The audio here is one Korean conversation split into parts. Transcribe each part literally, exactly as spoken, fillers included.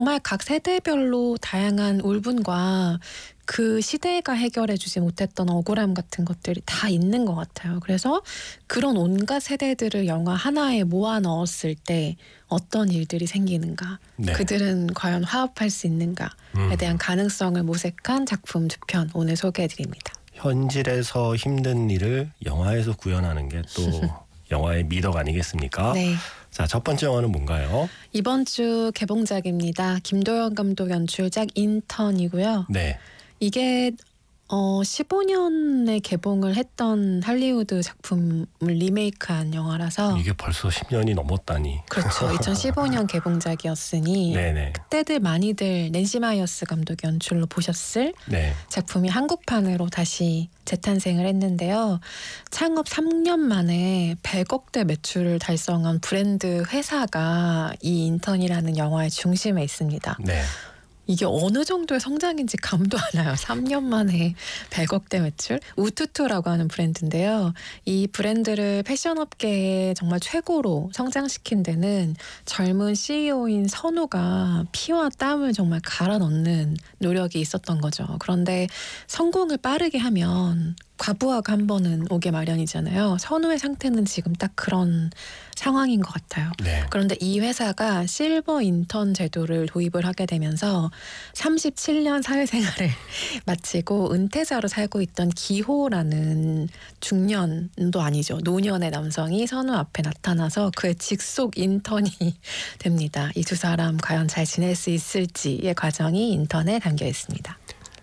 정말 각 세대별로 다양한 울분과 그 시대가 해결해주지 못했던 억울함 같은 것들이 다 있는 것 같아요. 그래서 그런 온갖 세대들을 영화 하나에 모아 넣었을 때 어떤 일들이 생기는가, 네. 그들은 과연 화합할 수 있는가에 음. 대한 가능성을 모색한 작품 두 편 오늘 소개해드립니다. 현실에서 힘든 일을 영화에서 구현하는 게 또 영화의 미덕 아니겠습니까? 네. 자, 첫 번째 영화는 뭔가요? 이번 주 개봉작입니다. 김도연 감독 연출작 인턴이고요. 네. 이게 어 십오 년에 개봉을 했던 할리우드 작품을 리메이크한 영화라서 이게 벌써 십 년이 넘었다니. 그렇죠. 이천십오 년 개봉작이었으니 네네. 그때들 많이들 낸시 마이어스 감독 연출로 보셨을 네. 작품이 한국판으로 다시 재탄생을 했는데요. 창업 삼 년 만에 백억대 매출을 달성한 브랜드 회사가 이 인턴이라는 영화의 중심에 있습니다. 네. 이게 어느 정도의 성장인지 감도 안 와요. 삼 년 만에 백억대 매출. 우투투라고 하는 브랜드인데요. 이 브랜드를 패션업계에 정말 최고로 성장시킨 데는 젊은 씨이오인 선우가 피와 땀을 정말 갈아 넣는 노력이 있었던 거죠. 그런데 성공을 빠르게 하면 과부하가 한 번은 오게 마련이잖아요. 선우의 상태는 지금 딱 그런 상황인 것 같아요. 네. 그런데 이 회사가 실버 인턴 제도를 도입을 하게 되면서 삼십칠 년 사회생활을 마치고 은퇴자로 살고 있던 기호라는 중년도 아니죠. 노년의 남성이 선우 앞에 나타나서 그의 직속 인턴이 됩니다. 이 두 사람 과연 잘 지낼 수 있을지의 과정이 인턴에 담겨 있습니다.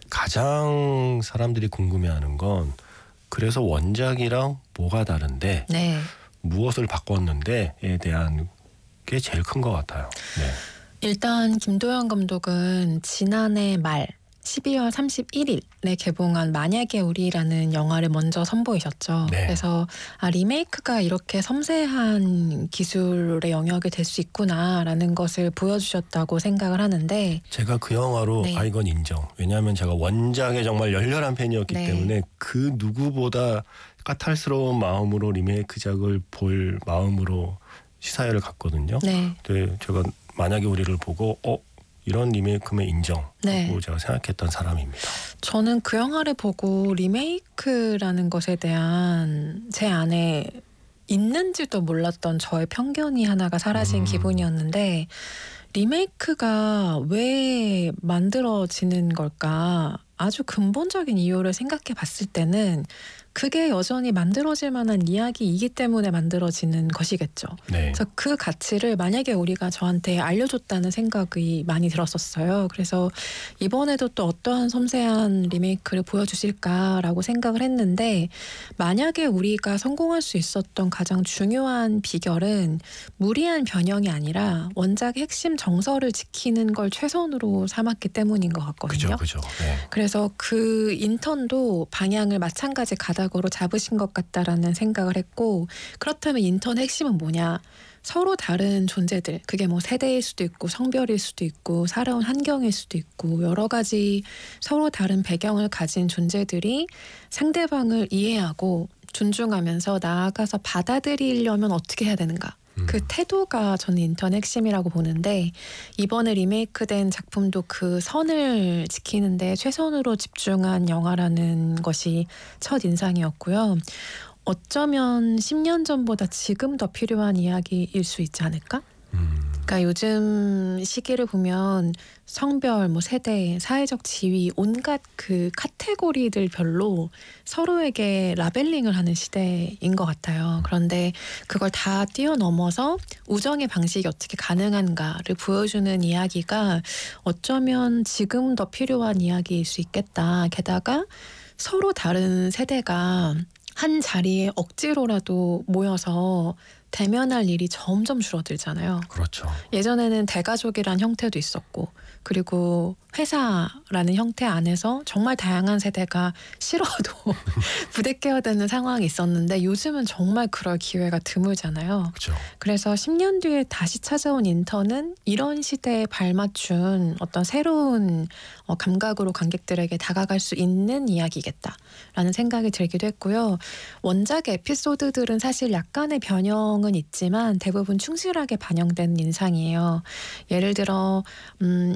가장 사람들이 궁금해하는 건 그래서 원작이랑 뭐가 다른데 네. 무엇을 바꿨는데에 대한 게 제일 큰 것 같아요. 네. 일단 김도연 감독은 지난해 말 십이월 삼십일일에 개봉한 만약에 우리라는 영화를 먼저 선보이셨죠. 네. 그래서 아, 리메이크가 이렇게 섬세한 기술의 영역이 될 수 있구나라는 것을 보여주셨다고 생각을 하는데 제가 그 영화로 네. 아 이건 인정. 왜냐하면 제가 원작에 정말 열렬한 팬이었기 네. 때문에 그 누구보다 까탈스러운 마음으로 리메이크작을 볼 마음으로 시사회를 갔거든요. 네. 근데 제가 만약에 우리를 보고 어 이런 리메이크면 인정하고 네. 제가 생각했던 사람입니다. 저는 그 영화를 보고 리메이크라는 것에 대한 제 안에 있는지도 몰랐던 저의 편견이 하나가 사라진 음. 기분이었는데 리메이크가 왜 만들어지는 걸까? 아주 근본적인 이유를 생각해 봤을 때는 그게 여전히 만들어질 만한 이야기이기 때문에 만들어지는 것이겠죠. 네. 그래서 그 가치를 만약에 우리가 저한테 알려줬다는 생각이 많이 들었었어요. 그래서 이번에도 또 어떠한 섬세한 리메이크를 보여주실까라고 생각을 했는데 만약에 우리가 성공할 수 있었던 가장 중요한 비결은 무리한 변형이 아니라 원작의 핵심 정서를 지키는 걸 최선으로 삼았기 때문인 것 같거든요. 그죠, 그죠. 네. 그래서 그 인턴도 방향을 마찬가지 가닥으로 잡으신 것 같다라는 생각을 했고 그렇다면 인턴의 핵심은 뭐냐? 서로 다른 존재들, 그게 뭐 세대일 수도 있고 성별일 수도 있고 살아온 환경일 수도 있고 여러 가지 서로 다른 배경을 가진 존재들이 상대방을 이해하고 존중하면서 나아가서 받아들이려면 어떻게 해야 되는가? 그 태도가 저는 인턴 핵심이라고 보는데 이번에 리메이크된 작품도 그 선을 지키는데 최선으로 집중한 영화라는 것이 첫 인상이었고요. 어쩌면 십 년 전보다 지금 더 필요한 이야기일 수 있지 않을까? 음. 그러니까 요즘 시기를 보면 성별, 뭐 세대, 사회적 지위, 온갖 그 카테고리들 별로 서로에게 라벨링을 하는 시대인 것 같아요. 그런데 그걸 다 뛰어넘어서 우정의 방식이 어떻게 가능한가를 보여주는 이야기가 어쩌면 지금 더 필요한 이야기일 수 있겠다. 게다가 서로 다른 세대가 한 자리에 억지로라도 모여서 대면할 일이 점점 줄어들잖아요. 그렇죠. 예전에는 대가족이란 형태도 있었고 그리고 회사라는 형태 안에서 정말 다양한 세대가 싫어도 부대껴야 되는 상황이 있었는데 요즘은 정말 그럴 기회가 드물잖아요. 그렇죠. 그래서 십 년 뒤에 다시 찾아온 인턴은 이런 시대에 발맞춘 어떤 새로운 어, 감각으로 관객들에게 다가갈 수 있는 이야기겠다라는 생각이 들기도 했고요. 원작의 에피소드들은 사실 약간의 변형 개성은 있지만 대부분 충실하게 반영된 인상이에요. 예를 들어 음,